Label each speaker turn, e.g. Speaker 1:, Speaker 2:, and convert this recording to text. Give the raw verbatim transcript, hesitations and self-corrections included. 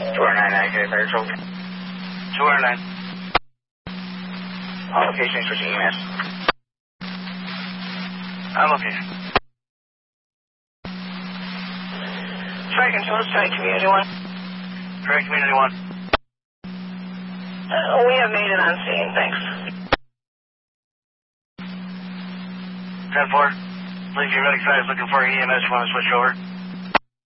Speaker 1: two R nine nine, fire trophy.
Speaker 2: two R nine.
Speaker 1: All locations switching E M S.
Speaker 2: I'm okay.
Speaker 1: Strike and Toast, Strike Community one.
Speaker 2: Strike Community one.
Speaker 1: Uh, we have made it on scene, thanks.
Speaker 2: ten four. Leave your medic side is looking for E M S. You want to switch over?